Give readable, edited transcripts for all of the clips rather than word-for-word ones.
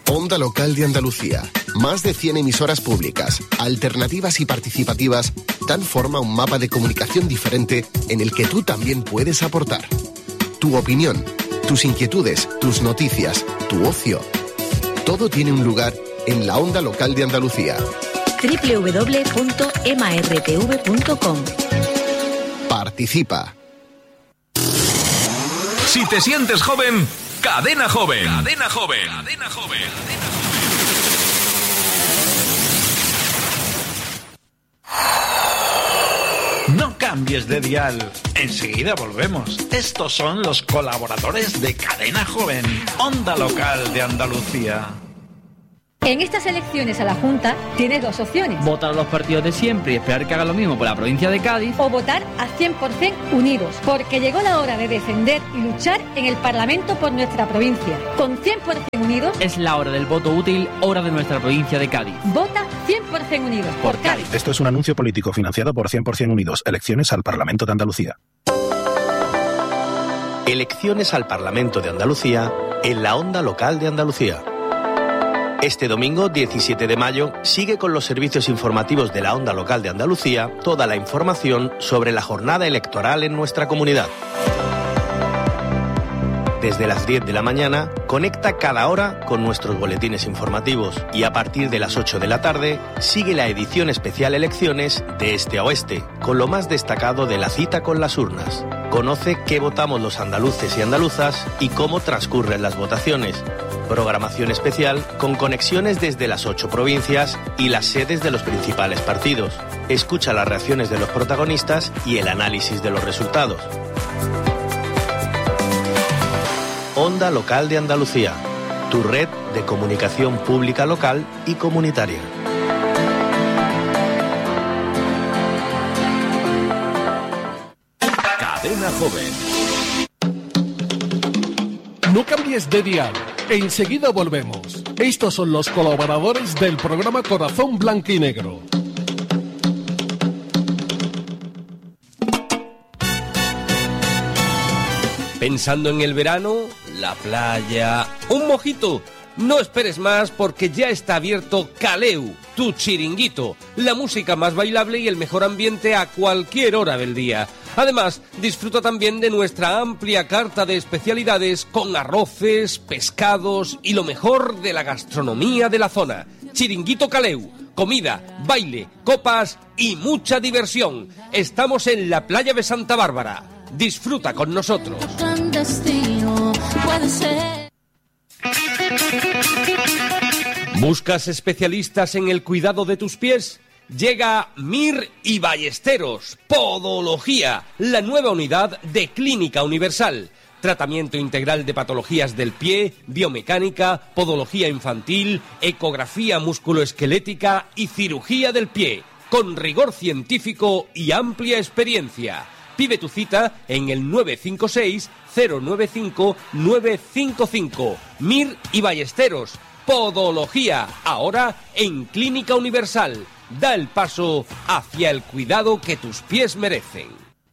Onda Local de Andalucía. Más de 100 emisoras públicas, alternativas y participativas dan forma a un mapa de comunicación diferente en el que tú también puedes aportar. Tu opinión, tus inquietudes, tus noticias, tu ocio. Todo tiene un lugar en la Onda Local de Andalucía. www.martv.com. Participa. Si te sientes joven, Cadena Joven. Cadena Joven. Cadena Joven. No cambies de dial. Enseguida volvemos. Estos son los colaboradores de Cadena Joven, Onda Local de Andalucía. En estas elecciones a la Junta tienes dos opciones. Votar a los partidos de siempre y esperar que hagan lo mismo por la provincia de Cádiz. O votar a 100% unidos, porque llegó la hora de defender y luchar en el Parlamento por nuestra provincia. Con 100% unidos... Es la hora del voto útil, hora de nuestra provincia de Cádiz. Vota 100% unidos por Cádiz. Esto es un anuncio político financiado por 100% Unidos. Elecciones al Parlamento de Andalucía. Elecciones al Parlamento de Andalucía en la Onda Local de Andalucía. Este domingo, 17 de mayo, sigue con los servicios informativos de la Onda Local de Andalucía toda la información sobre la jornada electoral en nuestra comunidad. Desde las 10 de la mañana, conecta cada hora con nuestros boletines informativos y a partir de las 8 de la tarde, sigue la edición especial Elecciones de Este a Oeste, con lo más destacado de la cita con las urnas. Conoce qué votamos los andaluces y andaluzas y cómo transcurren las votaciones. Programación especial con conexiones desde las 8 provincias y las sedes de los principales partidos. Escucha las reacciones de los protagonistas y el análisis de los resultados. Onda Local de Andalucía, tu red de comunicación pública local y comunitaria. Cadena Joven. No cambies de dial. Enseguida volvemos. Estos son los colaboradores del programa Corazón Blanco y Negro. Pensando en el verano, la playa, un mojito. No esperes más porque ya está abierto Caleu, tu chiringuito, la música más bailable y el mejor ambiente a cualquier hora del día. Además, disfruta también de nuestra amplia carta de especialidades con arroces, pescados y lo mejor de la gastronomía de la zona. Chiringuito Caleu, comida, baile, copas y mucha diversión. Estamos en la playa de Santa Bárbara. Disfruta con nosotros. ¿Buscas especialistas en el cuidado de tus pies? Llega Mir y Ballesteros, Podología, la nueva unidad de Clínica Universal. Tratamiento integral de patologías del pie, biomecánica, podología infantil, ecografía musculoesquelética y cirugía del pie, con rigor científico y amplia experiencia. Pide tu cita en el 956-095-955. Mir y Ballesteros, Podología, ahora en Clínica Universal. Da el paso hacia el cuidado que tus pies merecen.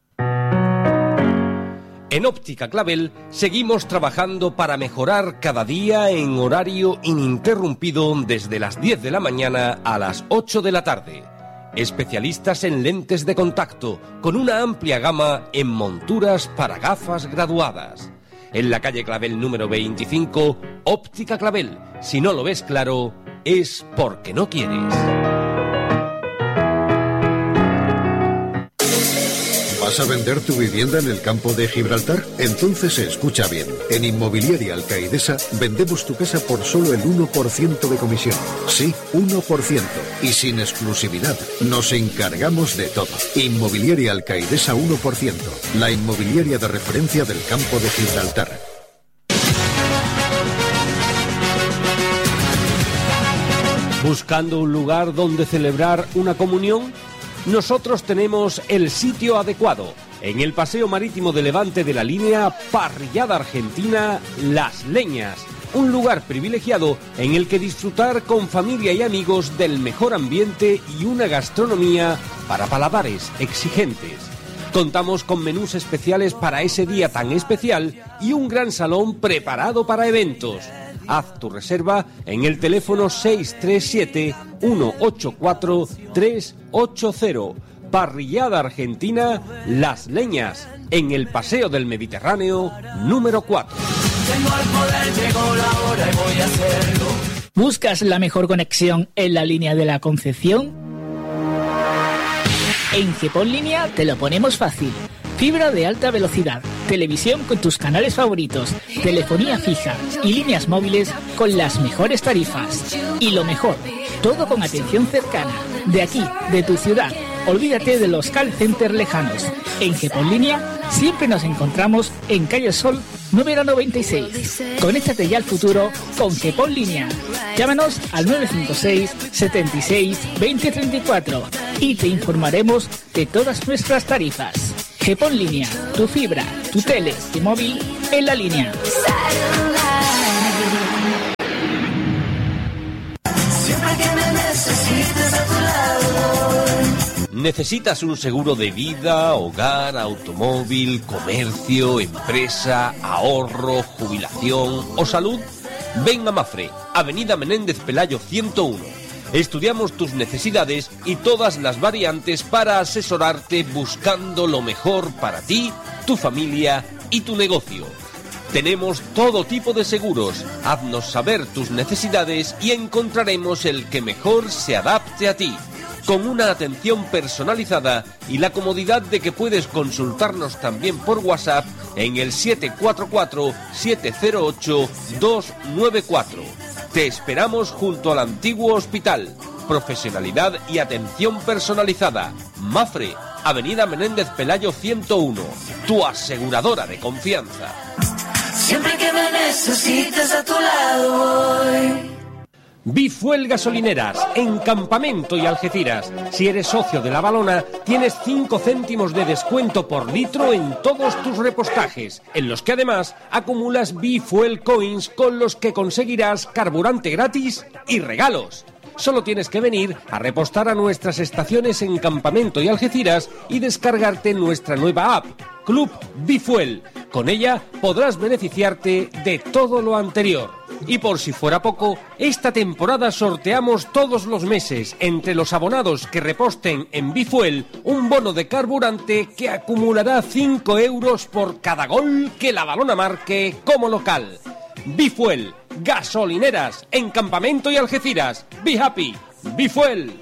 En Óptica Clavel seguimos trabajando para mejorar cada día en horario ininterrumpido desde las 10 de la mañana a las 8 de la tarde. Especialistas en lentes de contacto, con una amplia gama en monturas para gafas graduadas. En la calle Clavel número 25, Óptica Clavel. Si no lo ves claro, es porque no quieres. ¿Vas a vender tu vivienda en el campo de Gibraltar? Entonces escucha bien. En Inmobiliaria Alcaidesa vendemos tu casa por solo el 1% de comisión. Sí, 1%. Y sin exclusividad. Nos encargamos de todo. Inmobiliaria Alcaidesa 1%. La inmobiliaria de referencia del campo de Gibraltar. ¿Buscando un lugar donde celebrar una comunión? Nosotros tenemos el sitio adecuado. En el Paseo Marítimo de Levante de la línea Parrillada Argentina Las Leñas. Un lugar privilegiado en el que disfrutar con familia y amigos del mejor ambiente y una gastronomía para paladares exigentes. Contamos con menús especiales para ese día tan especial y un gran salón preparado para eventos. Haz tu reserva en el teléfono 637-184-380. Parrillada Argentina Las Leñas, en el Paseo del Mediterráneo número 4. Tengo el poder, llegó la hora y voy a hacerlo. ¿Buscas la mejor conexión en la línea de la Concepción? En GPON Línea te lo ponemos fácil. Fibra de alta velocidad, televisión con tus canales favoritos, telefonía fija y líneas móviles con las mejores tarifas. Y lo mejor, todo con atención cercana, de aquí, de tu ciudad. Olvídate de los call centers lejanos. En GPON Línea siempre nos encontramos en Calle Sol número 96. Conéctate ya al futuro con GPON Línea. Llámanos al 956 76 20 34 y te informaremos de todas nuestras tarifas. GPON Línea, tu fibra, tu tele y móvil en la línea. Siempre que me necesites a tu lado. ¿Necesitas un seguro de vida, hogar, automóvil, comercio, empresa, ahorro, jubilación o salud? Ven a Mafre, Avenida Menéndez Pelayo 101. Estudiamos tus necesidades y todas las variantes para asesorarte buscando lo mejor para ti, tu familia y tu negocio. Tenemos todo tipo de seguros. Haznos saber tus necesidades y encontraremos el que mejor se adapte a ti, con una atención personalizada y la comodidad de que puedes consultarnos también por WhatsApp en el 744-708-294. Te esperamos junto al antiguo hospital. Profesionalidad y atención personalizada. Mafre, Avenida Menéndez Pelayo 101. Tu aseguradora de confianza. Siempre que me necesites a tu lado voy. Bifuel Gasolineras, en Campamento y Algeciras. Si eres socio de La Valona, tienes 5 céntimos de descuento por litro en todos tus repostajes, en los que además acumulas Bifuel Coins con los que conseguirás carburante gratis y regalos. Solo tienes que venir a repostar a nuestras estaciones en Campamento y Algeciras y descargarte nuestra nueva app, Club Bifuel. Con ella podrás beneficiarte de todo lo anterior. Y por si fuera poco, esta temporada sorteamos todos los meses, entre los abonados que reposten en Bifuel, un bono de carburante que acumulará 5 euros por cada gol que La Valona marque como local. Bifuel, gasolineras, en Campamento y Algeciras. Be happy, Bifuel.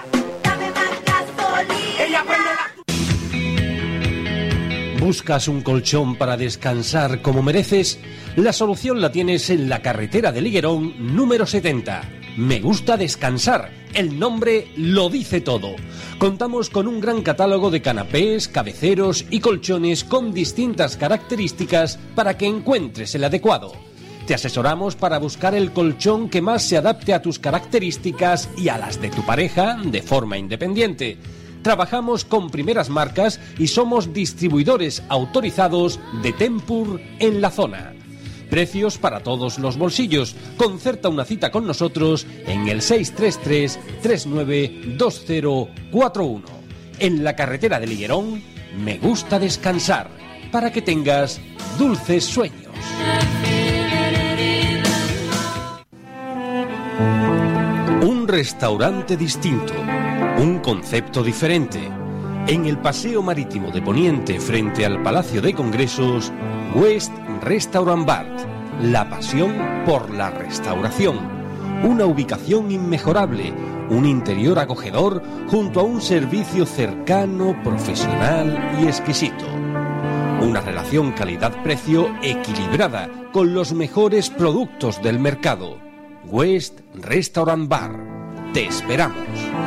¿Buscas un colchón para descansar como mereces? La solución la tienes en la carretera de Liguerón número 70. Me gusta descansar. El nombre lo dice todo. Contamos con un gran catálogo de canapés, cabeceros y colchones con distintas características para que encuentres el adecuado. Te asesoramos para buscar el colchón que más se adapte a tus características y a las de tu pareja de forma independiente. Trabajamos con primeras marcas y somos distribuidores autorizados de Tempur en la zona. Precios para todos los bolsillos. Concerta una cita con nosotros en el 633-392041. En la carretera de Liguerón, me gusta descansar, para que tengas dulces sueños. Un restaurante distinto. Un concepto diferente. En el Paseo Marítimo de Poniente, frente al Palacio de Congresos, West Restaurant Bar. La pasión por la restauración. Una ubicación inmejorable, un interior acogedor junto a un servicio cercano, profesional y exquisito. Una relación calidad-precio equilibrada con los mejores productos del mercado. West Restaurant Bar. Te esperamos.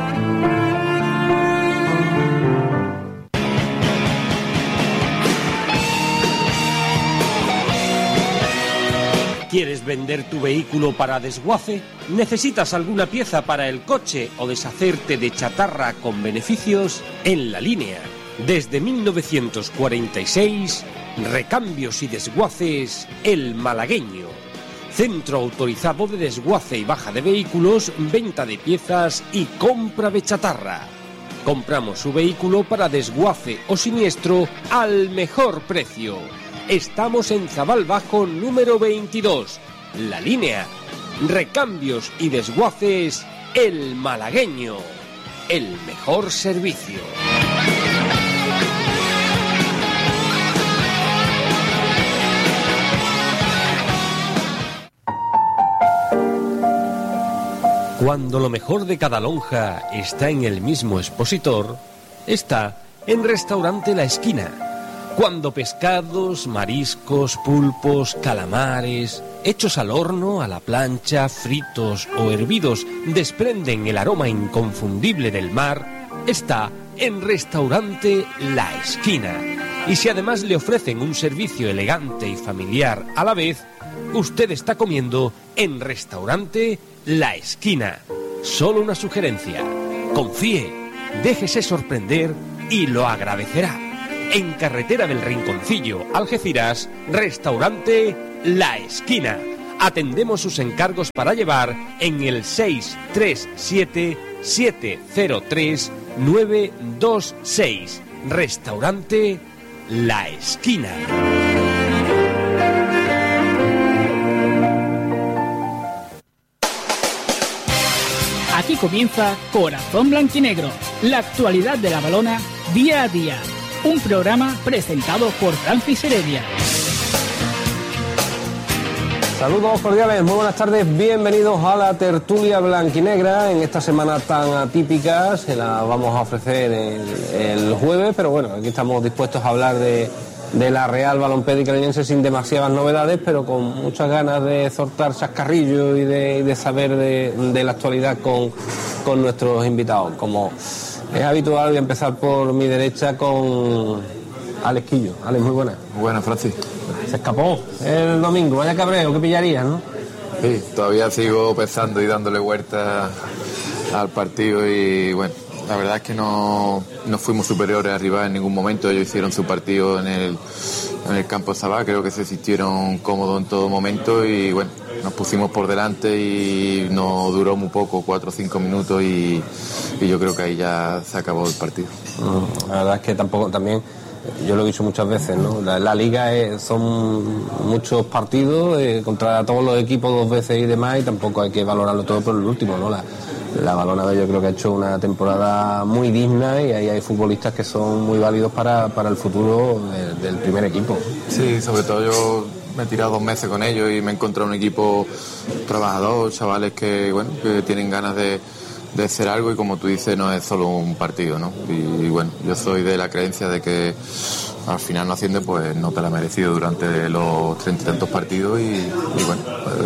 ¿Quieres vender tu vehículo para desguace? ¿Necesitas alguna pieza para el coche o deshacerte de chatarra con beneficios? En La Línea, desde 1946, Recambios y Desguaces El Malagueño. Centro autorizado de desguace y baja de vehículos, venta de piezas y compra de chatarra. Compramos su vehículo para desguace o siniestro al mejor precio. Estamos en Zabal Bajo número 22, La Línea. Recambios y desguaces, El Malagueño. El mejor servicio. Cuando lo mejor de cada lonja está en el mismo expositor, está en Restaurante La Esquina. Cuando pescados, mariscos, pulpos, calamares, hechos al horno, a la plancha, fritos o hervidos, desprenden el aroma inconfundible del mar, está en Restaurante La Esquina. Y si además le ofrecen un servicio elegante y familiar a la vez, usted está comiendo en Restaurante La Esquina. Solo una sugerencia: confíe, déjese sorprender y lo agradecerá. En Carretera del Rinconcillo, Algeciras, Restaurante La Esquina. Atendemos sus encargos para llevar en el 637-703-926. Restaurante La Esquina. Aquí comienza Corazón Blanquinegro, la actualidad de la balona día a día. Un programa presentado por Francis Heredia. Saludos cordiales, muy buenas tardes, bienvenidos a la tertulia blanquinegra. En esta semana tan atípica se la vamos a ofrecer el jueves, pero bueno, aquí estamos dispuestos a hablar de la Real Balompédica Linense sin demasiadas novedades, pero con muchas ganas de soltar chascarrillos y de saber de la actualidad con nuestros invitados. Como es habitual, voy a empezar por mi derecha con Alex Quillo. Alex, muy buenas. Muy buenas, Francis. Se escapó el domingo, vaya cabreo, que pillarías, ¿no? Sí, todavía sigo pensando y dándole vueltas al partido y bueno, la verdad es que no fuimos superiores a rival en ningún momento. Ellos hicieron su partido en el campo de Sabá, creo que se sintieron cómodos en todo momento y bueno, nos pusimos por delante y no duró muy poco, 4 o 5 minutos y yo creo que ahí ya se acabó el partido. La verdad es que también, yo lo he dicho muchas veces, ¿no? La liga son muchos partidos contra todos los equipos 2 veces y demás, y tampoco hay que valorarlo todo por el último, ¿no? La Balona B yo creo que ha hecho una temporada muy digna y ahí hay futbolistas que son muy válidos para el futuro del primer equipo. Sí, sobre todo yo me he tirado 2 meses con ellos y me he encontrado un equipo trabajador, chavales que tienen ganas de hacer algo y como tú dices no es solo un partido, ¿no? Y bueno, yo soy de la creencia de que al final no haciendo pues no te la has merecido durante los 30 y tantos partidos y bueno,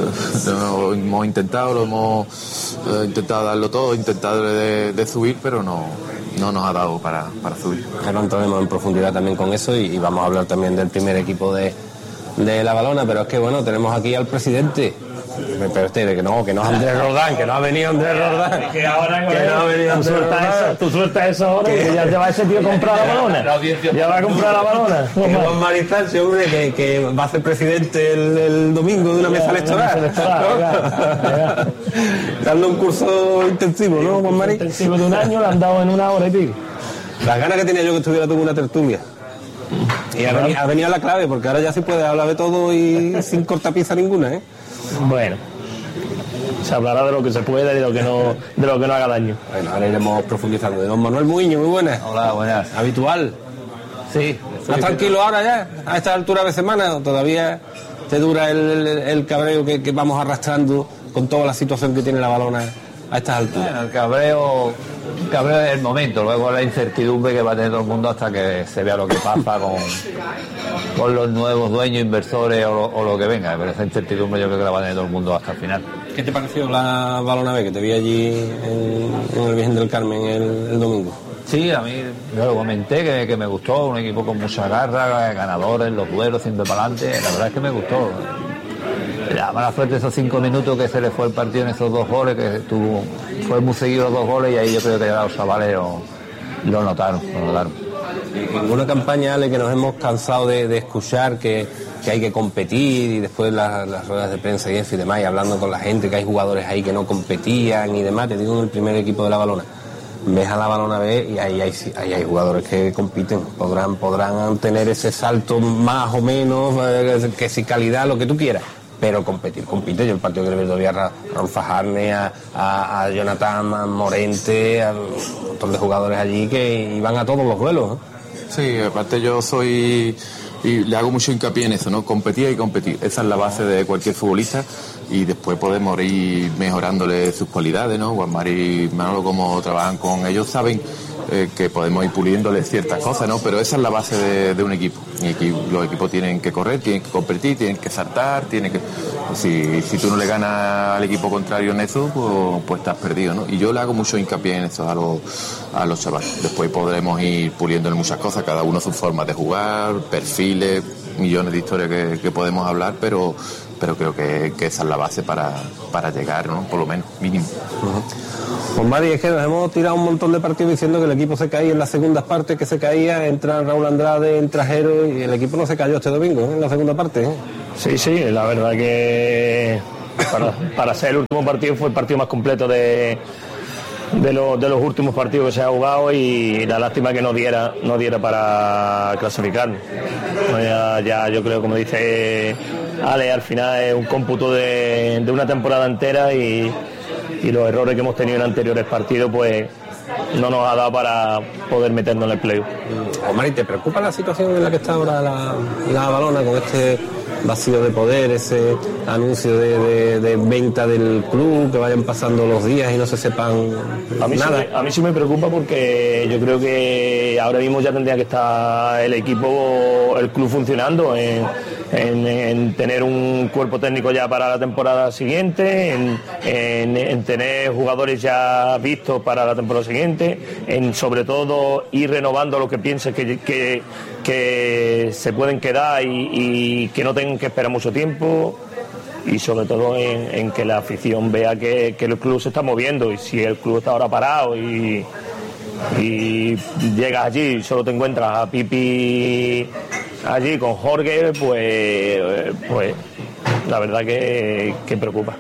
lo hemos intentado, intentado darlo todo, intentado de subir, pero no nos ha dado para subir. Ahora entraremos en profundidad también con eso y vamos a hablar también del primer equipo de la Balona, pero es que bueno, tenemos aquí al presidente. Pero que no es Andrés Roldán, que no ha venido Andrés Roldán. Que ahora que no ha venido Andrés Roldán. Tú sueltas eso ahora, que ya te va ese tío a comprar la balona. Ya va a comprar la balona. Juan Marizal, hombre, que va a ser presidente el domingo de una mesa electoral. Dando un curso intensivo, ¿no, Juan Marizal? Intensivo de un año, lo han dado en 1 hora y pico. Las ganas que tenía yo que estuviera tú en una tertulia. Y ha venido la clave, porque ahora ya se puede hablar de todo y sin cortapisa ninguna, ¿eh? Bueno, se hablará de lo que se puede y de lo que no haga daño. Bueno, ahora iremos profundizando. Don Manuel Muiño, muy buenas. Hola, buenas. ¿Habitual? Sí. ¿Estás tranquilo ahora ya? ¿A esta altura de semana? ¿O todavía te dura el cabreo que vamos arrastrando con toda la situación que tiene la Balona a estas alturas? Bueno, el cabreo es el momento, luego la incertidumbre que va a tener todo el mundo hasta que se vea lo que pasa con los nuevos dueños, inversores o lo que venga, pero esa incertidumbre yo creo que la va a tener todo el mundo hasta el final. ¿Qué te pareció la Balona B, que te vi allí en el Virgen del Carmen el domingo? Sí, a mí, yo lo comenté que me gustó, un equipo con mucha garra, ganadores, los duelos, siempre para adelante, la verdad es que me gustó. La mala suerte esos 5 minutos que se le fue el partido en esos 2 goles, que fue muy seguido los 2 goles y ahí yo creo que ya los chavales lo notaron. En una campaña, Ale, que nos hemos cansado de escuchar que hay que competir y después las ruedas de prensa y eso y demás, y hablando con la gente que hay jugadores ahí que no competían y demás, te digo en el primer equipo de la Balona. Ves a la Balona B y ahí hay jugadores que compiten, podrán tener ese salto más o menos, que si calidad, lo que tú quieras, pero compite. Yo el partido que le veo a Raúl Fajarne, a Jonathan Morente, a un montón de jugadores allí que iban a todos los duelos, ¿no? Sí, aparte yo soy... y le hago mucho hincapié en eso, ¿no? Competir y competir. Esa es la base de cualquier futbolista y después podemos ir mejorándole sus cualidades, ¿no? Juanmar y Manolo, como trabajan con ellos, saben que podemos ir puliéndole ciertas cosas, ¿no? Pero esa es la base de un equipo. Los equipos tienen que correr, tienen que competir, tienen que saltar, tienen que... Si tú no le ganas al equipo contrario en eso, pues estás perdido, ¿no? Y yo le hago mucho hincapié en eso a los chavales. Después podremos ir puliéndole muchas cosas, cada uno sus formas de jugar, perfiles, millones de historias que podemos hablar, pero creo que esa es la base para llegar, ¿no? Por lo menos, mínimo. Pues Mari, es que nos hemos tirado un montón de partidos diciendo que el equipo se caía en las segundas partes, que se caía, entra Raúl Andrade, entra Jero, y el equipo no se cayó este domingo, en la segunda parte, ¿eh? Sí, la verdad que para ser el último partido fue el partido más completo de los últimos partidos que se ha jugado, y la lástima que no diera para clasificar. Ya yo creo, como dice Ale, al final es un cómputo de una temporada entera, y los errores que hemos tenido en anteriores partidos pues no nos ha dado para poder meternos en el playoff. Omar, ¿y te preocupa la situación en la que está ahora la Valona, con este vacío de poder, ese anuncio de venta del club, que vayan pasando los días y no se sepan nada? A mí sí me preocupa, porque yo creo que ahora mismo ya tendría que estar el club funcionando, en tener un cuerpo técnico ya para la temporada siguiente, en tener jugadores ya vistos para la temporada siguiente, en sobre todo ir renovando lo que pienses que se pueden quedar y que no tengan que esperar mucho tiempo, y sobre todo en que la afición vea que el club se está moviendo. Y si el club está ahora parado y llegas allí y solo te encuentras a Pipi allí con Jorge, pues la verdad que preocupa.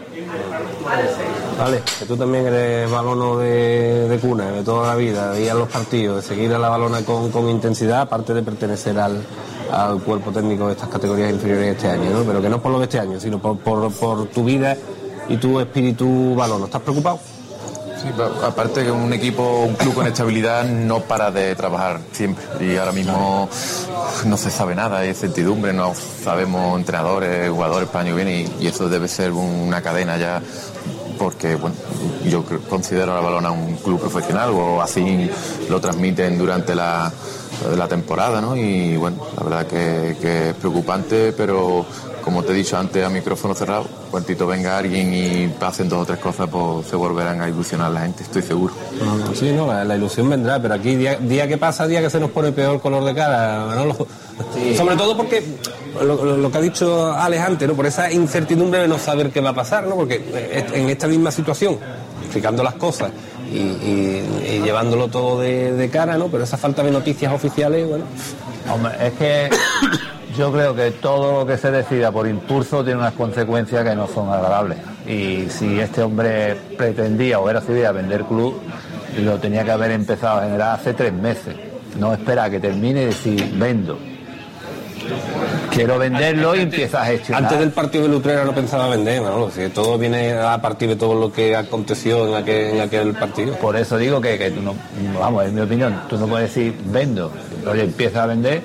Vale, que tú también eres balono de cuna, de toda la vida, de ir a los partidos, de seguir a la Valona con intensidad, aparte de pertenecer al cuerpo técnico de estas categorías inferiores este año, ¿no? Pero que no por lo de este año, sino por tu vida y tu espíritu balono. ¿Estás preocupado? Sí, aparte que un club con estabilidad no para de trabajar siempre, y ahora mismo no se sabe nada, hay incertidumbre, no sabemos entrenadores, jugadores para el año que viene, y eso debe ser una cadena ya, porque bueno, yo considero a la Valona un club profesional, o así lo transmiten durante la temporada, ¿no? Y bueno, la verdad que es preocupante, pero como te he dicho antes a micrófono cerrado, cuantito venga alguien y pasen 2 o 3 cosas, pues se volverán a ilusionar la gente, estoy seguro. Sí, no, la ilusión vendrá, pero aquí día que pasa, día que se nos pone peor color de cara, Manolo. Sí. Sobre todo porque lo que ha dicho Alex antes, ¿no? Por esa incertidumbre de no saber qué va a pasar, ¿no? Porque en esta misma situación, explicando las cosas y llevándolo todo de cara, ¿no? Pero esa falta de noticias oficiales, bueno. Hombre, es que yo creo que todo lo que se decida por impulso tiene unas consecuencias que no son agradables. Y si este hombre pretendía o era su idea vender club, lo tenía que haber empezado a generar hace 3 meses. No espera a que termine y decir, vendo. Quiero venderlo y empieza a gestionar. Antes del partido de Lutrera no pensaba vender, ¿no? Si todo viene a partir de todo lo que aconteció en aquel partido. Por eso digo que tú no, vamos, en mi opinión, tú no puedes decir vendo. Oye, empieza a vender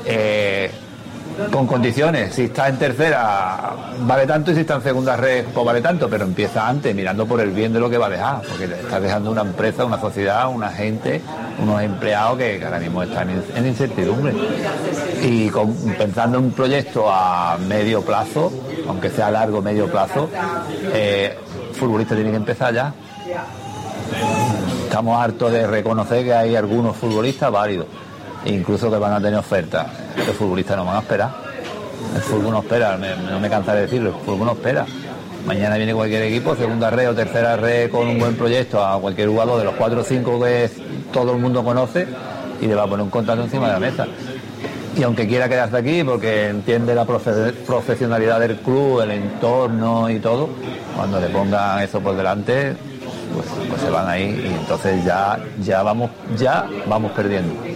con condiciones. Si está en tercera vale tanto, y si está en segunda red pues vale tanto, pero empieza antes, mirando por el bien de lo que va a dejar, porque estás dejando una empresa, una sociedad, una gente, unos empleados que ahora mismo están en incertidumbre. Y pensando en un proyecto a medio plazo, aunque sea a largo medio plazo, el futbolista tiene que empezar ya. Estamos hartos de reconocer que hay algunos futbolistas válidos, incluso que van a tener ofertas. Los futbolistas no van a esperar. El fútbol no espera, no me cansaré de decirlo, el fútbol no espera. Mañana viene cualquier equipo, segunda red o tercera red, con un buen proyecto a cualquier jugador de los 4 o 5 que todo el mundo conoce, y le va a poner un contrato encima de la mesa. Y aunque quiera quedarse aquí porque entiende la profesionalidad del club, el entorno y todo, cuando le pongan eso por delante, pues se van ahí, y entonces ya vamos perdiendo.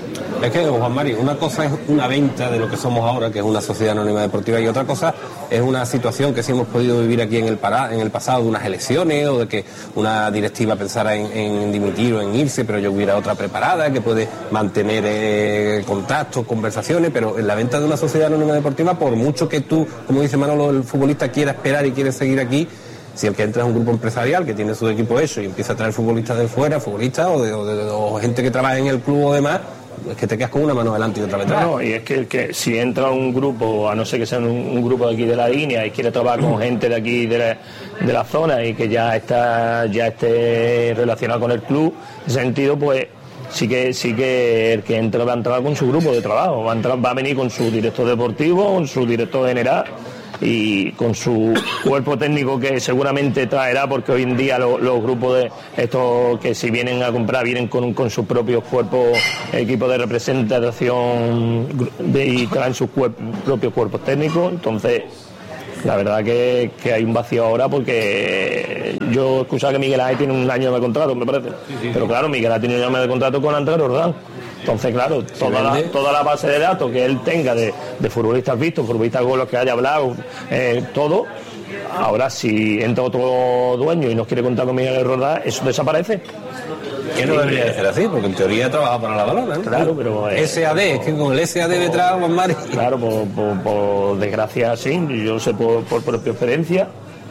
Es que, Juan Mari, una cosa es una venta de lo que somos ahora, que es una sociedad anónima deportiva, y otra cosa es una situación que sí hemos podido vivir aquí en el pasado, de unas elecciones, o de que una directiva pensara en dimitir o en irse, pero yo hubiera otra preparada que puede mantener contactos, conversaciones. Pero en la venta de una sociedad anónima deportiva, por mucho que tú, como dice Manolo, el futbolista quiera esperar y quiere seguir aquí, si el que entra es un grupo empresarial que tiene su equipo hecho y empieza a traer futbolistas de fuera, futbolistas o gente que trabaja en el club o demás, es que te quedas con una mano delante y otra detrás. No, y es que si entra un grupo, a no ser que sea un grupo de aquí de la línea y quiere trabajar con gente de aquí de la zona y que ya esté relacionado con el club, en ese sentido, pues sí que el que entra va a entrar con su grupo de trabajo, va a venir con su director deportivo, con su director general y con su cuerpo técnico, que seguramente traerá, porque hoy en día los grupos de estos que si vienen a comprar vienen con sus propios cuerpos, equipos de representación y traen sus propios cuerpos técnicos. Entonces la verdad que hay un vacío ahora, porque yo he escuchado que Miguel Ángel tiene un año de contrato, me parece, pero claro, Miguel Ángel tiene un año de contrato con Andrés Roldán. Entonces, claro, toda la base de datos que él tenga de futbolistas vistos, futbolistas con los que haya hablado, todo, ahora si entra otro dueño y nos quiere contar con Miguel Roldán, eso desaparece. Que no debería de ser así, porque en teoría trabaja para la balona, ¿no? Claro, pero SAD, es que con el SAD detrás, Juan Mari. Claro, por desgracia sí, yo lo sé por propia experiencia,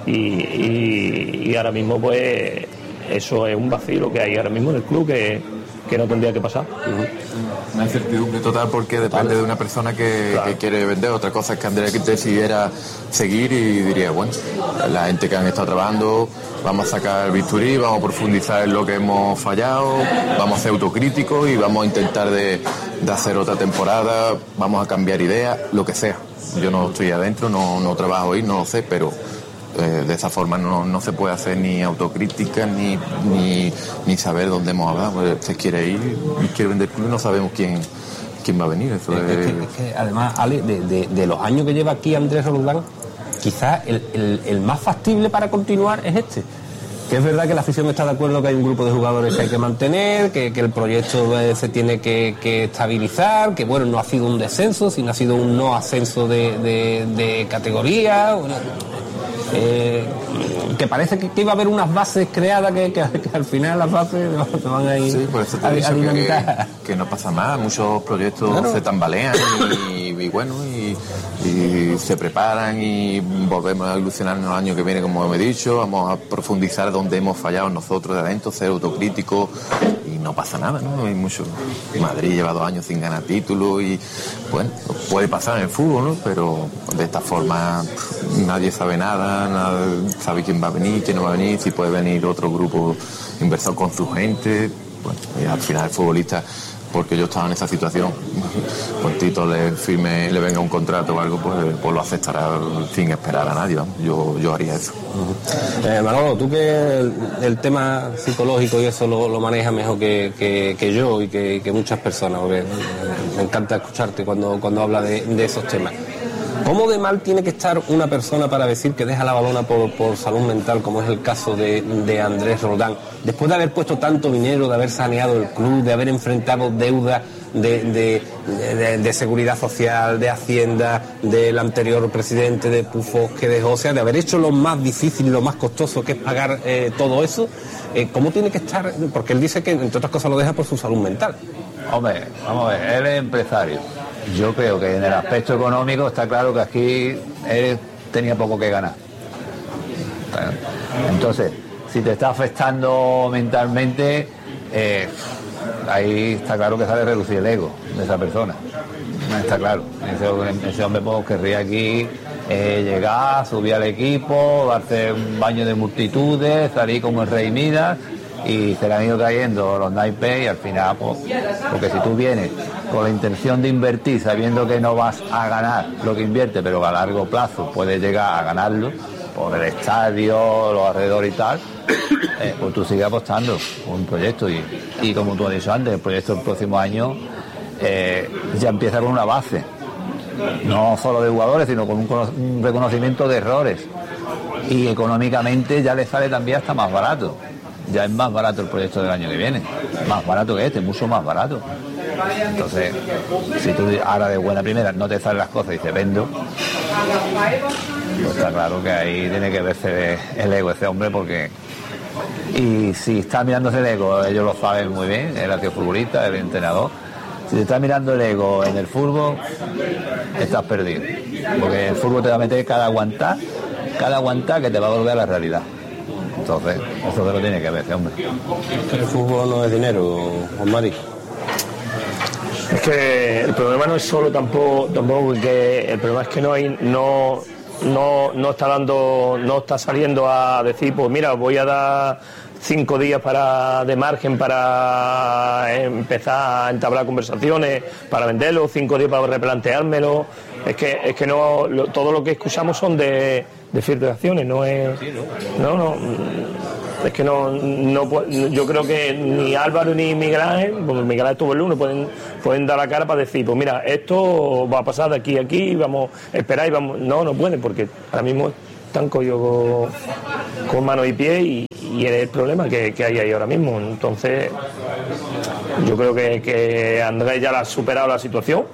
y ahora mismo pues eso es un vacío que hay ahora mismo en el club que no tendría que pasar. Una incertidumbre total, porque depende de una persona que quiere vender. Otra cosa es que Andrés decidiera seguir y diría, bueno, la gente que han estado trabajando, vamos a sacar el bisturí, vamos a profundizar en lo que hemos fallado, vamos a ser autocríticos y vamos a intentar de hacer otra temporada, vamos a cambiar ideas, lo que sea. Yo no estoy adentro, no trabajo ahí, no lo sé, pero de esa forma no se puede hacer ni autocrítica ni saber dónde hemos hablado. Pues se quiere ir y quiere vender club y no sabemos quién va a venir. Eso es que además, Ale, de los años que lleva aquí Andrés Roldán, quizás el más factible para continuar es este. Que es verdad que la afición está de acuerdo que hay un grupo de jugadores que hay que mantener, que el proyecto se tiene que estabilizar, que bueno, no ha sido un descenso, sino ha sido un no ascenso de categoría. Bueno, que parece que iba a haber unas bases creadas que al final las bases se van a ir. Sí, por eso te he dicho que no pasa nada, muchos proyectos se tambalean y bueno, y se preparan y volvemos a ilusionarnos el año que viene, como he dicho, vamos a profundizar donde hemos fallado nosotros de adentro, ser autocríticos, y no pasa nada, ¿no? Hay mucho. Madrid lleva 2 años sin ganar títulos y bueno, puede pasar en el fútbol, ¿no? Pero de esta forma nadie sabe nada, nadie sabe quién va a venir, quién no va a venir, si puede venir otro grupo inversor con su gente. Bueno, y al final el futbolista, porque yo estaba en esa situación, pues Tito le venga un contrato o algo, pues lo aceptará sin esperar a nadie, ¿no? Yo haría eso. Manolo, tú que el tema psicológico y eso lo manejas mejor que yo y que muchas personas, porque me encanta escucharte cuando hablas de esos temas. ¿Cómo de mal tiene que estar una persona para decir que deja la balona por salud mental, como es el caso de Andrés Roldán, después de haber puesto tanto dinero, de haber saneado el club, de haber enfrentado deudas de seguridad social, de Hacienda, del anterior presidente de Pufos que dejó, o sea, de haber hecho lo más difícil y lo más costoso, que es pagar todo eso? ¿Cómo tiene que estar? Porque él dice que, entre otras cosas, lo deja por su salud mental. Hombre, vamos a ver, él es empresario. Yo creo que en el aspecto económico está claro que aquí él tenía poco que ganar. Entonces, si te está afectando mentalmente, ahí está claro que sale reducir el ego de esa persona. Está claro. Ese hombre pues, querría aquí llegar, subir al equipo, darse un baño de multitudes, salir como el rey Midas, y se le han ido cayendo los naipes y al final, pues, porque si tú vienes con la intención de invertir sabiendo que no vas a ganar lo que invierte, pero a largo plazo puedes llegar a ganarlo por el estadio, los alrededores y tal, pues tú sigues apostando por un proyecto y como tú has dicho antes, el proyecto del próximo año ya empieza con una base, no solo de jugadores, sino con un reconocimiento de errores, y económicamente ya le sale también hasta más barato. Ya es más barato el proyecto del año que viene, más barato que este, mucho más barato. Entonces, si tú ahora de buena primera no te salen las cosas y dices vendo, pues está claro que ahí tiene que verse el ego ese hombre, porque... Y si está mirándose el ego, ellos lo saben muy bien, el futbolista, el entrenador. Si te está mirando el ego en el fútbol, estás perdido. Porque el fútbol te va a meter cada aguantar que te va a volver a la realidad. Entonces, eso se lo tiene que ver ese hombre. El fútbol no es dinero, Juan Mari. Es que el problema no es solo tampoco que el problema es que no está saliendo a decir, pues mira, voy a dar 5 días de margen para empezar a entablar conversaciones, para venderlo, 5 días para replanteármelo. Es que no, todo lo que escuchamos son de filtraciones, no es... No, es que no, yo creo que ni Álvaro ni Miguel Ángel, porque Miguel Ángel estuvo el lunes, pueden dar la cara para decir, pues mira, esto va a pasar de aquí a aquí, vamos a esperar y vamos... No pueden, porque ahora mismo están cogidos con manos y pies y es el problema que hay ahí ahora mismo. Entonces, yo creo que Andrés ya ha superado la situación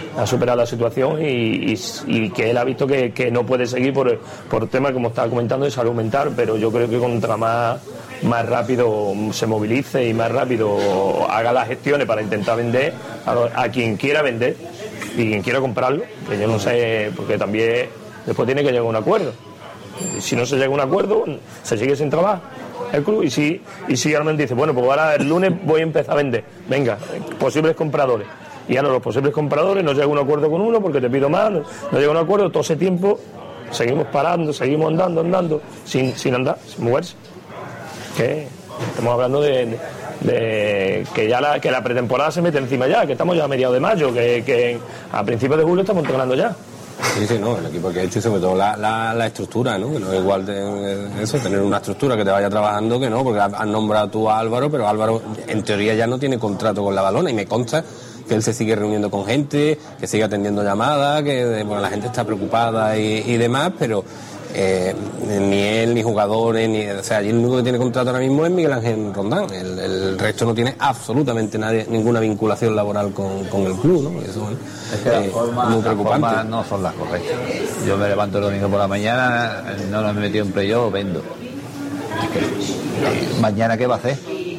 y que él ha visto que no puede seguir por el tema, como estaba comentando, de salud mental, pero yo creo que contra más rápido se movilice y más rápido haga las gestiones para intentar vender a quien quiera vender y quien quiera comprarlo, que yo no sé, porque también después tiene que llegar a un acuerdo. Y si no se llega a un acuerdo, se sigue sin trabajar el club, y si realmente dice, bueno, pues ahora el lunes voy a empezar a vender, venga, posibles compradores. Y ahora los posibles compradores no llega a un acuerdo con uno porque te pido más, no llega a un acuerdo, todo ese tiempo seguimos parando, seguimos andando, sin andar, sin moverse. Que estamos hablando de que ya que la pretemporada se mete encima ya, que estamos ya a mediados de mayo, que a principios de julio estamos entrenando ya. Sí, no, el equipo que ha hecho y sobre todo la estructura, ¿no? Que no es igual de eso, tener una estructura que te vaya trabajando que no, porque has nombrado tú a Álvaro, pero Álvaro en teoría ya no tiene contrato con la Balona y me consta que él se sigue reuniendo con gente, que sigue atendiendo llamadas, que bueno, la gente está preocupada y demás, pero ni él, ni jugadores, o sea, allí el único que tiene contrato ahora mismo es Miguel Ángel Rondán, el resto no tiene absolutamente ninguna vinculación laboral con el club, ¿no? Eso es que las formas no son las correctas. Yo me levanto el domingo por la mañana, no me he metido en playoff, vendo. ¿Mañana qué va a hacer?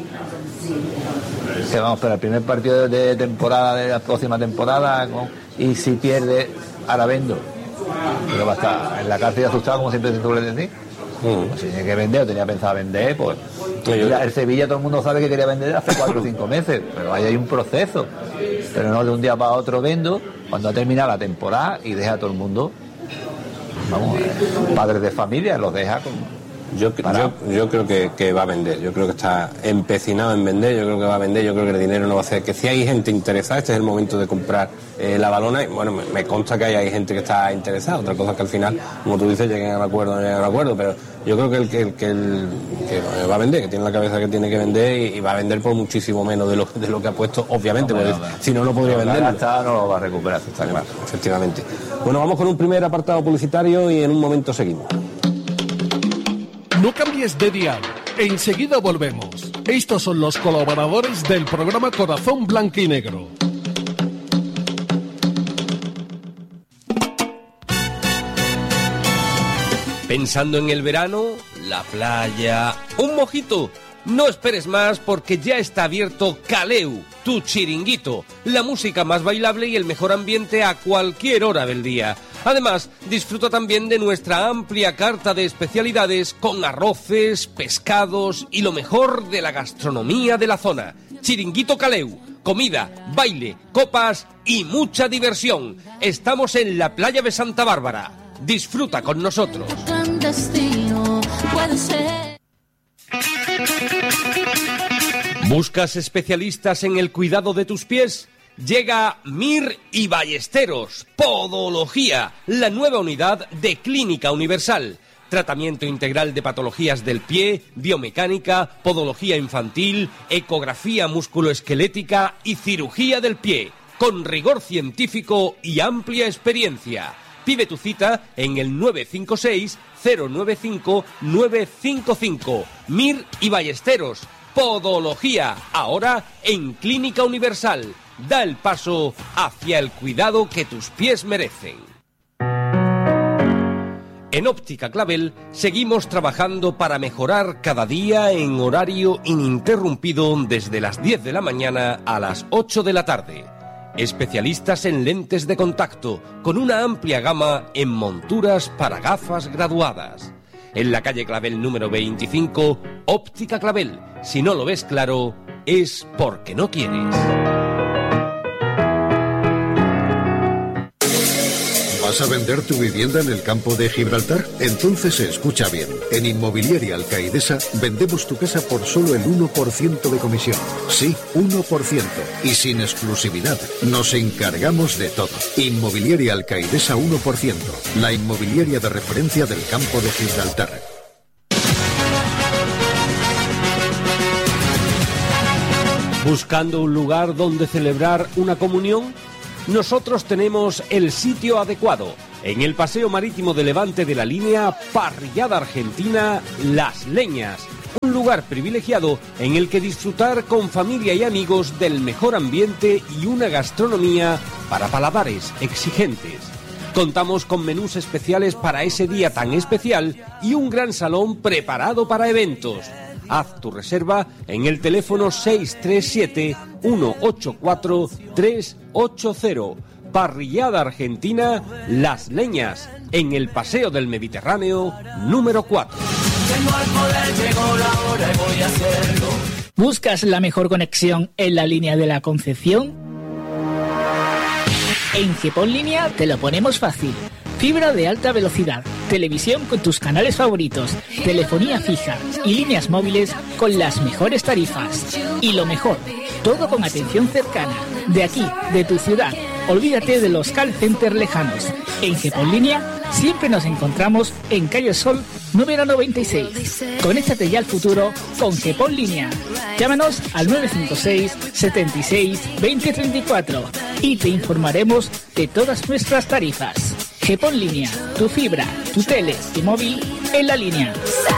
Que vamos para el primer partido de temporada de la próxima temporada, y si pierde, ahora vendo. Pero va a estar en la cárcel asustado, como siempre se suele decir. Pues si tiene que vender o tenía pensado vender, pues el Sevilla todo el mundo sabe que quería vender hace 4 o 5 meses, pero ahí hay un proceso, pero no de un día para otro vendo cuando ha terminado la temporada y deja a todo el mundo, vamos, padres de familia, los deja con... Yo creo que va a vender, yo creo que está empecinado en vender, yo creo que va a vender, yo creo que el dinero no va a hacer, que si hay gente interesada, este es el momento de comprar la Balona, y bueno, me consta que hay gente que está interesada, otra cosa es que al final, como tú dices, lleguen al acuerdo, no lleguen al acuerdo, pero yo creo que va a vender, que tiene la cabeza que tiene que vender y va a vender por muchísimo menos de lo que ha puesto, obviamente, porque si no podría vender. No lo va a recuperar, está claro. Efectivamente. Bueno, vamos con un primer apartado publicitario y en un momento seguimos. No cambies de dial. Enseguida volvemos. Estos son los colaboradores del programa Corazón Blanquinegro. ¿Pensando en el verano? La playa... ¿Un mojito? No esperes más porque ya está abierto Caleu, tu chiringuito, la música más bailable y el mejor ambiente a cualquier hora del día. Además, disfruta también de nuestra amplia carta de especialidades con arroces, pescados y lo mejor de la gastronomía de la zona. Chiringuito Caleu, comida, baile, copas y mucha diversión. Estamos en la playa de Santa Bárbara. Disfruta con nosotros. ¿Buscas especialistas en el cuidado de tus pies? Llega Mir y Ballesteros, Podología, la nueva unidad de Clínica Universal. Tratamiento integral de patologías del pie, biomecánica, podología infantil, ecografía musculoesquelética y cirugía del pie, con rigor científico y amplia experiencia. Pide tu cita en el 956-095-955. Mir y Ballesteros, Podología, ahora en Clínica Universal. Da el paso hacia el cuidado que tus pies merecen. En Óptica Clavel seguimos trabajando para mejorar cada día en horario ininterrumpido desde las 10 de la mañana a las 8 de la tarde. Especialistas en lentes de contacto con una amplia gama en monturas para gafas graduadas. En la calle Clavel número 25, Óptica Clavel. Si no lo ves claro, es porque no quieres. ¿Vas a vender tu vivienda en el campo de Gibraltar? Entonces escucha bien. En Inmobiliaria Alcaidesa vendemos tu casa por solo el 1% de comisión. Sí, 1%. Y sin exclusividad. Nos encargamos de todo. Inmobiliaria Alcaidesa 1%. La inmobiliaria de referencia del campo de Gibraltar. ¿Buscando un lugar donde celebrar una comunión? Nosotros tenemos el sitio adecuado. En el Paseo Marítimo de Levante de la línea Parrillada Argentina Las Leñas. Un lugar privilegiado en el que disfrutar con familia y amigos del mejor ambiente y una gastronomía para paladares exigentes. Contamos con menús especiales para ese día tan especial y un gran salón preparado para eventos. Haz tu reserva en el teléfono 637-184-380. Parrillada Argentina Las Leñas, en el Paseo del Mediterráneo número 4. Tengo el poder, llegó la hora y voy a hacerlo. ¿Buscas la mejor conexión en la línea de la Concepción? En GEPON Línea te lo ponemos fácil. Fibra de alta velocidad, televisión con tus canales favoritos, telefonía fija y líneas móviles con las mejores tarifas. Y lo mejor, todo con atención cercana, de aquí, de tu ciudad. Olvídate de los call centers lejanos. En GEPON Línea siempre nos encontramos en Calle Sol número 96. Conéctate ya al futuro con GEPON Línea. Llámanos al 956 76 2034 y te informaremos de todas nuestras tarifas. GEPON Línea, tu fibra, tu tele, tu móvil en la línea.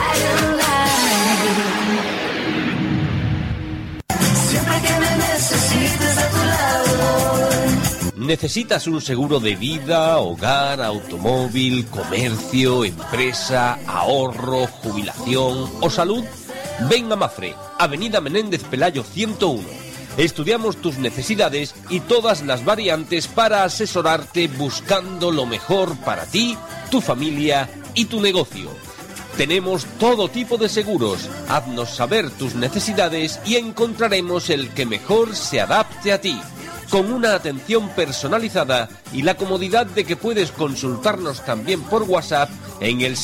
Siempre que me necesites a tu lado. ¿Necesitas un seguro de vida, hogar, automóvil, comercio, empresa, ahorro, jubilación o salud? Ven a Mafre, Avenida Menéndez Pelayo 101. Estudiamos tus necesidades y todas las variantes para asesorarte buscando lo mejor para ti, tu familia y tu negocio. Tenemos todo tipo de seguros. Haznos saber tus necesidades y encontraremos el que mejor se adapte a ti. Con una atención personalizada y la comodidad de que puedes consultarnos también por WhatsApp en el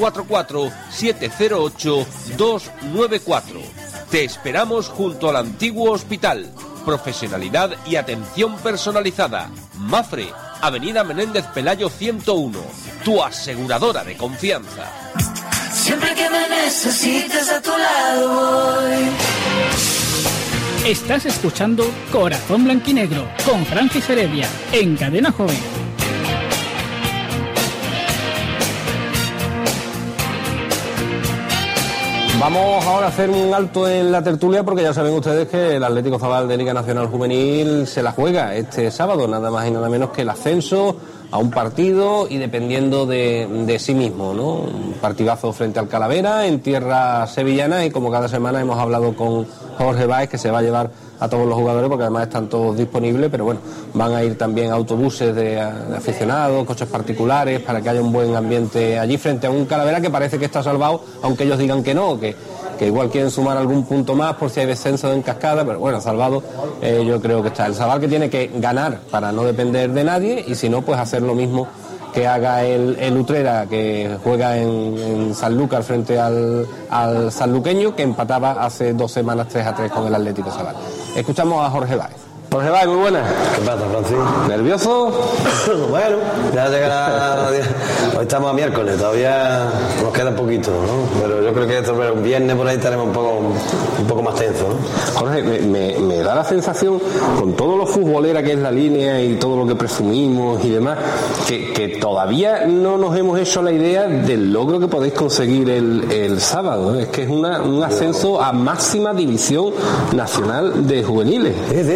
744-708-294. Te esperamos junto al antiguo hospital. Profesionalidad y atención personalizada. Mafre, Avenida Menéndez Pelayo 101. Tu aseguradora de confianza. Siempre que me necesites a tu lado voy. Estás escuchando Corazón Blanquinegro con Francis Heredia en Cadena Joven. Vamos ahora a hacer un alto en la tertulia porque ya saben ustedes que el Atlético Zabal de Liga Nacional Juvenil se la juega este sábado, nada más y nada menos que el ascenso a un partido y dependiendo de sí mismo, ¿no? Un partidazo frente al Calavera en tierra sevillana y como cada semana hemos hablado con Jorge Báez que se va a llevar a todos los jugadores porque además están todos disponibles, pero bueno, van a ir también autobuses de aficionados, coches particulares para que haya un buen ambiente allí frente a un Calavera que parece que está salvado, aunque ellos digan que no, que igual quieren sumar algún punto más por si hay descenso en cascada, pero bueno, salvado yo creo que está. El Zabal que tiene que ganar para no depender de nadie y si no, pues hacer lo mismo que haga el Utrera, que juega en Sanlúcar frente al sanluqueño, que empataba hace 2 semanas 3-3 con el Atlético Zabal. Escuchamos a Jorge Báez. Jorge Báez, muy buenas. ¿Qué pasa, Francis? ¿Nervioso? Bueno, ya llegará. Hoy estamos a miércoles, todavía nos queda un poquito, ¿no? Pero yo creo que esto, un viernes por ahí estaremos un poco más tensos, ¿no? Jorge, me da la sensación, con todo lo futbolera que es la línea y todo lo que presumimos y demás, que todavía no nos hemos hecho la idea del logro que podéis conseguir el sábado, ¿no? Es que es un ascenso a máxima división nacional de juveniles. Sí,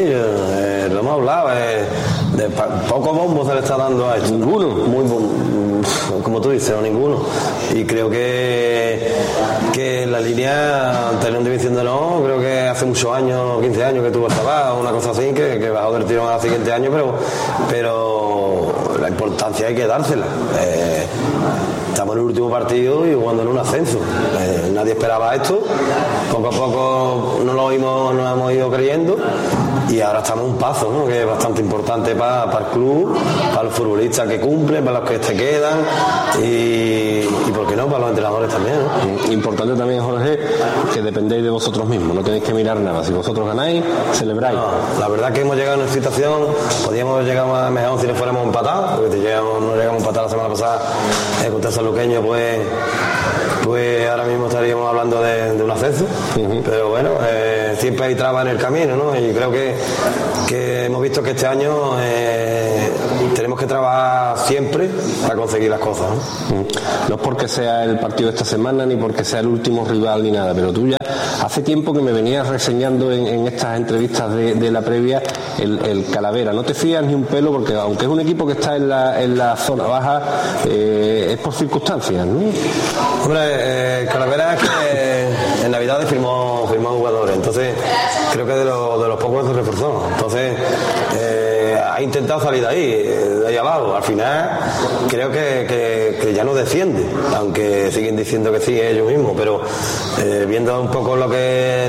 lo hemos hablado, poco bombo se le está dando a esto. Ninguno. Como tú dices, no ninguno. Y creo que la línea, teniendo diciéndolo, creo que hace muchos años, 15 años que tuvo el Zabal, una cosa así, que bajó del tirón al siguiente año, pero la importancia hay que dársela. Estamos en el último partido y jugando en un ascenso. Nadie esperaba esto. Poco a poco nos hemos ido creyendo y ahora estamos a un paso, ¿no? Que es bastante importante para el club, para los futbolistas que cumplen, para los que se quedan y ¿por qué no? Para los entrenadores también, ¿no? Importante también, Jorge, que dependéis de vosotros mismos, no tenéis que mirar nada. Si vosotros ganáis, celebráis. No, la verdad que hemos llegado a una situación, podíamos haber llegado más mejor si no fuéramos empatados, porque no llegamos empatados la semana pasada contra el sanluqueño, pues ahora mismo estaríamos hablando de un ascenso, pero bueno, siempre hay trabas en el camino, ¿no? Y creo que hemos visto que este año tenemos que trabajar siempre para conseguir las cosas, ¿no? No es porque sea el partido de esta semana ni porque sea el último rival ni nada, pero tú ya hace tiempo que me venías reseñando en estas entrevistas de la previa el Calavera. No te fías ni un pelo porque aunque es un equipo que está en la zona baja, es por circunstancias, ¿no? Hombre, Calavera es que en Navidades firmó jugadores, entonces creo que de los pocos se reforzó, entonces ha intentado salir de ahí abajo. Al final creo que ya no desciende, aunque siguen diciendo que sí ellos mismos, pero viendo un poco lo que es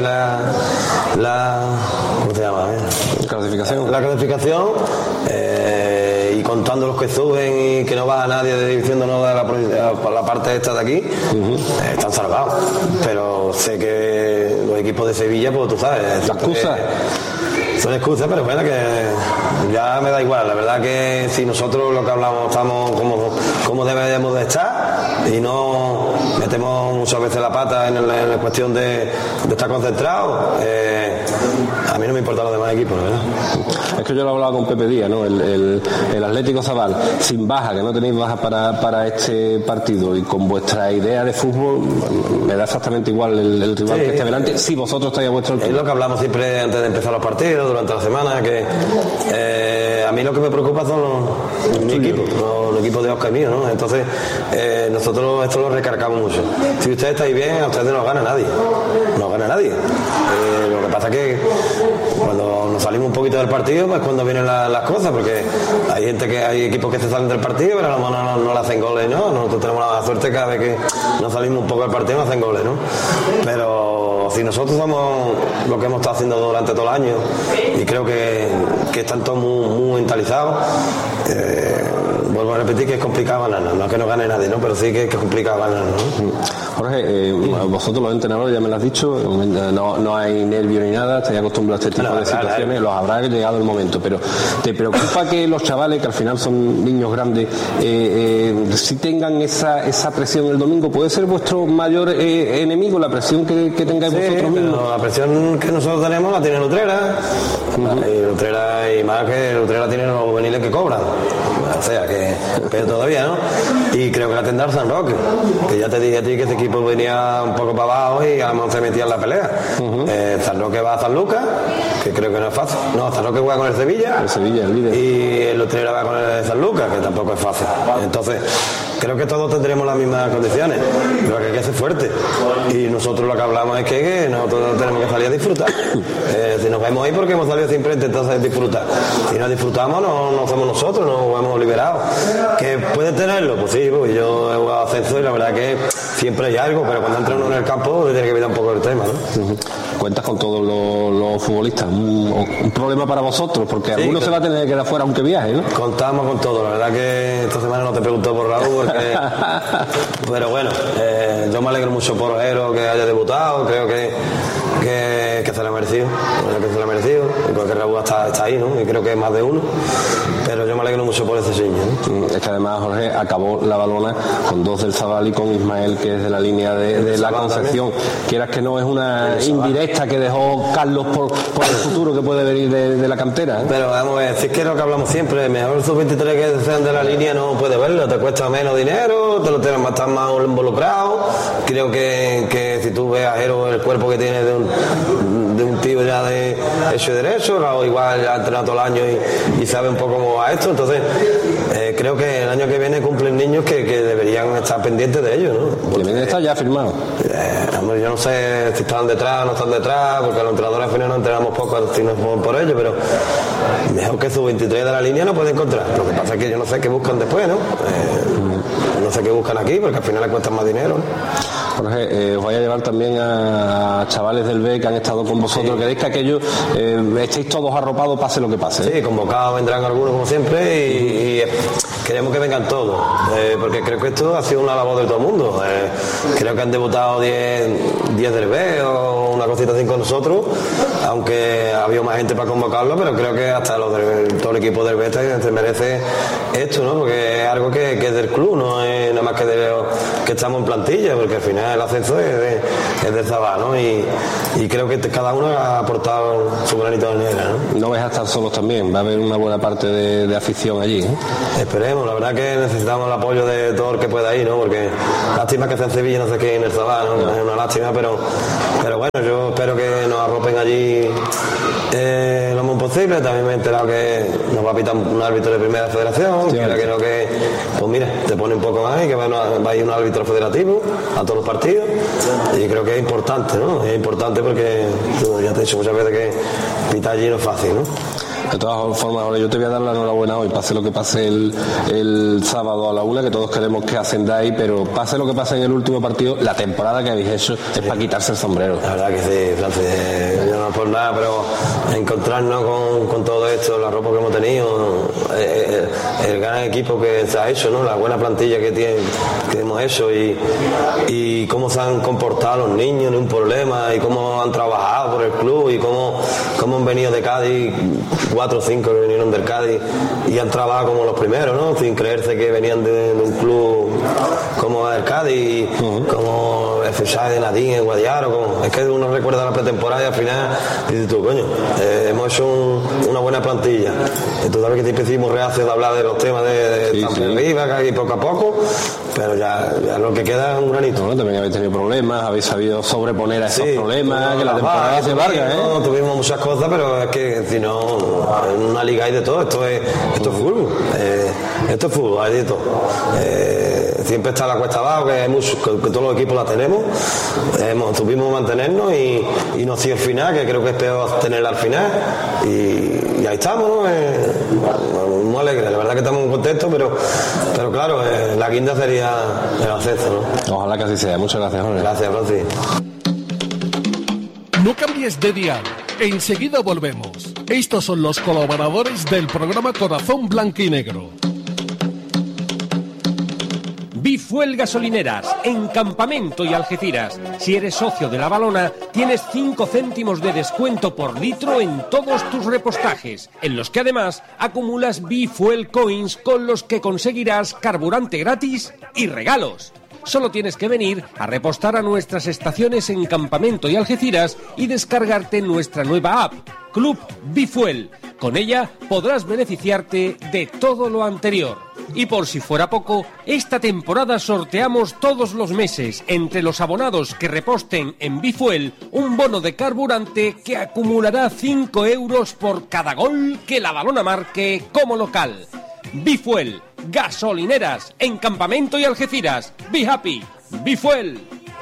¿cómo se llama? La clasificación, y contando los que suben y que no baja nadie de división de honor por la parte esta de aquí, están salvados. Pero sé que los equipos de Sevilla, pues tú sabes, son excusas, pero bueno, que ya me da igual. La verdad que si nosotros lo que hablamos estamos como debemos de estar y no metemos muchas veces la pata en la cuestión de estar concentrados, a mí no me importa los demás equipos, ¿verdad? Es que yo lo he hablado con Pepe Díaz, ¿no? El Atlético Zabal, sin baja, que no tenéis baja para este partido y con vuestra idea de fútbol, me da exactamente igual el rival que esté delante, si vosotros estáis a vuestro altura. Es lo que hablamos siempre antes de empezar los partidos, durante la semana, que a mí lo que me preocupa son los equipos de Oscar y mío, ¿no? Entonces nosotros esto lo recargamos mucho. Si ustedes estáis bien, a ustedes no gana nadie. Lo que pasa es que cuando nos salimos un poquito del partido, pues cuando vienen las cosas, porque hay equipos que se salen del partido, pero a lo mejor no le hacen goles, ¿no? Nosotros tenemos la suerte cada vez que nos salimos un poco del partido, nos hacen goles, ¿no? Pero si nosotros somos lo que hemos estado haciendo durante todo el año, y creo que están todos muy mentalizados, vuelvo a repetir que es complicado ganar, no es que no gane nadie, ¿no? Pero sí que es complicado ganar, ¿no? Jorge, vosotros los entrenadores ya me lo has dicho, no hay nervio ni nada, estáis acostumbrados a este tipo de situaciones, los habrá llegado el momento, pero ¿te preocupa que los chavales, que al final son niños grandes, si tengan esa presión el domingo? ¿Puede ser vuestro mayor enemigo, la presión que tengáis vosotros mismos? La presión que nosotros tenemos la tiene Utrera, y más que Utrera tiene los juveniles que cobran, o sea que pero todavía, ¿no? Y creo que la tendrá San Roque, que ya te dije a ti que este equipo venía un poco para abajo y a lo mejor se metía en la pelea. San Roque va a San Lucas, que creo que no es fácil. No, San Roque juega con el Sevilla. El líder. Y el Utrera va con el San Lucas, que tampoco es fácil. Entonces, creo que todos tendremos las mismas condiciones, pero que hay que ser fuerte. Y nosotros lo que hablamos es que nosotros tenemos que salir a disfrutar. Si nos vemos ahí porque hemos salido siempre entonces disfrutar. Si no disfrutamos, no somos nosotros, nos hemos liberado. ¿Que puede tenerlo? Pues sí, pues yo he jugado ascenso y la verdad que siempre hay algo, pero cuando entra uno en el campo tiene que evitar un poco el tema, ¿no? Cuentas con todos los futbolistas, un problema para vosotros, porque sí, alguno se va a tener que quedar fuera aunque viaje, ¿no? Contamos con todo, la verdad que esta semana no te pregunto por Raúl, pero bueno, yo me alegro mucho por Ojero que haya debutado, creo que se lo ha merecido, igual que Raúl está ahí, ¿no? Y creo que es más de uno, pero yo me alegro mucho por ese señor, ¿no? Es que además Jorge acabó la balona con 2 del Zabal y con Ismael, que es de la línea de la Concepción. Quieras que no, es una indirecta que dejó Carlos por el futuro que puede venir de la cantera, ¿eh? Pero vamos a ver, si es que es lo que hablamos siempre, mejor sub-23 que sean de la línea no puede verlo, te cuesta menos dinero, te lo tienes más involucrado. Creo que si tú ves a Jero el cuerpo que tiene de un de un tío ya de hecho y derecho, o igual ya ha entrenado todo el año y sabe un poco cómo va esto. Entonces creo que el año que viene cumplen niños que deberían estar pendientes de ellos, ¿no? Porque viene está ya firmado. Hombre, yo no sé si están detrás o no están detrás, porque los entrenadores al final no entrenamos poco si no es por ello, pero mejor que su 23 de la línea no puede encontrar. Lo que pasa es que yo no sé qué buscan después, ¿no? No sé qué buscan aquí, porque al final les cuestan más dinero, ¿no? Jorge, os voy a llevar también a chavales del B que han estado con vosotros. Sí. ¿Queréis que aquellos estéis todos arropados pase lo que pase? Sí, convocados vendrán algunos como siempre y queremos que vengan todos, porque creo que esto ha sido una labor de todo el mundo. Creo que han debutado 10 del B o una cosita así con nosotros, aunque ha habido más gente para convocarlo, pero creo que hasta todo el equipo del B se merece esto, ¿no? Porque es algo que es del club, no es nada más que estamos en plantilla, porque al final el ascenso es de Zabal, ¿no? Y creo que cada uno ha aportado su granito de arena, ¿no? No vais a estar solos también, va a haber una buena parte de afición allí, ¿eh? Esperemos, la verdad que necesitamos el apoyo de todo el que pueda ir, ¿no? Porque lástima que sea en Sevilla, no sé qué en el Zabal, ¿no? Es una lástima, pero bueno, yo espero que nos arropen allí lo más posible. También me he enterado que nos va a pitar un árbitro de primera federación, sí, que pues mira, te pone un poco más y que va a ir un árbitro federativo a todos los partidos, y creo que es importante, ¿no? Es importante porque ya te he dicho muchas veces que pitar allí no es fácil, ¿no? De todas formas, ahora yo te voy a dar la enhorabuena hoy, pase lo que pase el sábado a la 1, que todos queremos que ascendáis, pero pase lo que pase en el último partido, la temporada que habéis hecho es para quitarse el sombrero. La verdad que sí, Francis, yo no por nada, pero encontrarnos con todo esto, la ropa que hemos tenido, el gran equipo que se ha hecho, ¿no? La buena plantilla que hemos hecho y cómo se han comportado los niños, ni un problema, y cómo han trabajado por el club y cómo han venido de Cádiz, 4 o 5 que vinieron del Cádiz y han trabajado como los primeros, ¿no? Sin creerse que venían de un club como el Cádiz, como el FSA de Nadín, en Guadiaro. Es que uno recuerda la pretemporada y al final dices tú, coño, hemos hecho una buena plantilla. Tú sabes que siempre hicimos reacios de hablar de los temas de arriba, y poco a poco, pero ya lo que queda es un granito. Bueno, también habéis tenido problemas, habéis sabido sobreponer a esos problemas, que la temporada se larga, ¿eh? No, tuvimos muchas cosas, pero es que si no, en una liga hay de todo, esto es fútbol, esto es fútbol, hay de todo. Siempre está la cuesta abajo, que todos los equipos la tenemos, tuvimos que mantenernos y no ha sido el final, que creo que es peor tenerla al final, y ahí estamos, ¿no? Muy alegres, la verdad que estamos muy contentos, pero claro, la guinda sería el ascenso, ¿no? Ojalá que así sea. Muchas gracias, Jorge. Gracias, Francis. No cambies de dial, enseguida volvemos. Estos son los colaboradores del programa Corazón Blanquinegro. Bifuel Gasolineras, en Campamento y Algeciras. Si eres socio de La Valona, tienes 5 céntimos de descuento por litro en todos tus repostajes, en los que además acumulas Bifuel Coins con los que conseguirás carburante gratis y regalos. Solo tienes que venir a repostar a nuestras estaciones en Campamento y Algeciras y descargarte nuestra nueva app, Club Bifuel. Con ella podrás beneficiarte de todo lo anterior. Y por si fuera poco, esta temporada sorteamos todos los meses, entre los abonados que reposten en Bifuel, un bono de carburante que acumulará 5 euros por cada gol que La Valona marque como local. Bifuel, gasolineras, en Campamento y Algeciras. Be happy, Bifuel.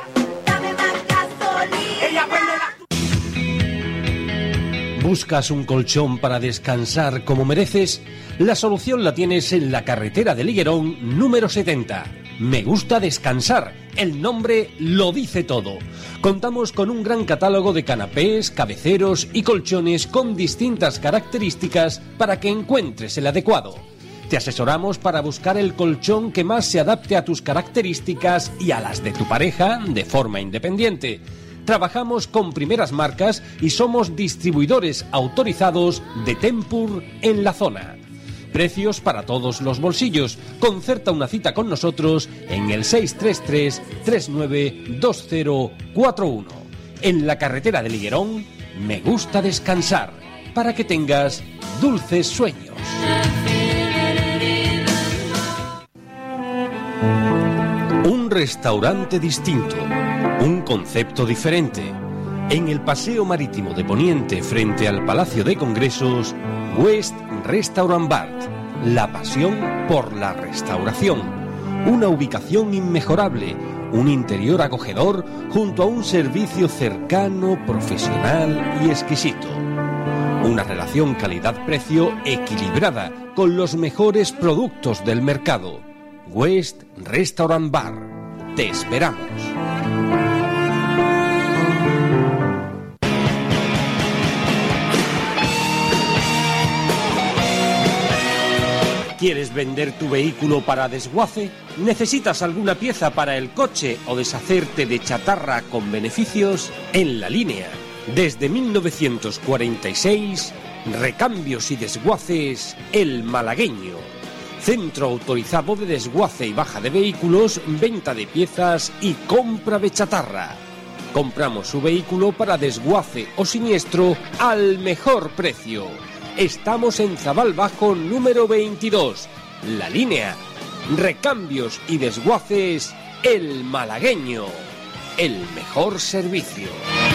¿Buscas un colchón para descansar como mereces? La solución la tienes en la carretera de Liguerón número 70. Me gusta descansar. El nombre lo dice todo. Contamos con un gran catálogo de canapés, cabeceros y colchones con distintas características para que encuentres el adecuado. Te asesoramos para buscar el colchón que más se adapte a tus características y a las de tu pareja de forma independiente. Trabajamos con primeras marcas y somos distribuidores autorizados de Tempur en la zona. Precios para todos los bolsillos. Concerta una cita con nosotros en el 633 392041. En la carretera de Liguerón, me gusta descansar para que tengas dulces sueños. Un restaurante distinto, un concepto diferente. En el Paseo Marítimo de Poniente, frente al Palacio de Congresos, West Restaurant Bar, la pasión por la restauración. Una ubicación inmejorable, un interior acogedor junto a un servicio cercano, profesional y exquisito. Una relación calidad-precio equilibrada con los mejores productos del mercado. West Restaurant Bar. Te esperamos. ¿Quieres vender tu vehículo para desguace? ¿Necesitas alguna pieza para el coche o deshacerte de chatarra con beneficios? En La Línea, desde 1946, recambios y desguaces El Malagueño. Centro autorizado de desguace y baja de vehículos, venta de piezas y compra de chatarra. Compramos su vehículo para desguace o siniestro al mejor precio. Estamos en Zabal Bajo número 22. La Línea. Recambios y desguaces El Malagueño. El mejor servicio.